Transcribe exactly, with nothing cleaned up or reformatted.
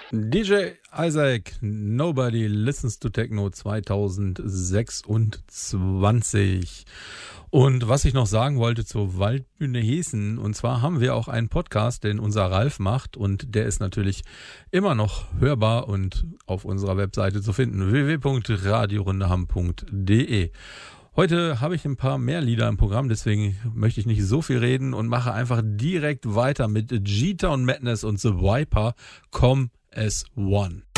D J Isaac, Nobody Listens to Techno zwanzig sechsundzwanzig. Und was ich noch sagen wollte zur Waldbühne Hessen, und zwar haben wir auch einen Podcast, den unser Ralf macht, und der ist natürlich immer noch hörbar und auf unserer Webseite zu finden, w w w punkt radiorundeham punkt d e. Heute habe ich ein paar mehr Lieder im Programm, deswegen möchte ich nicht so viel reden und mache einfach direkt weiter mit G-Town Madness und The Viper, Come as One.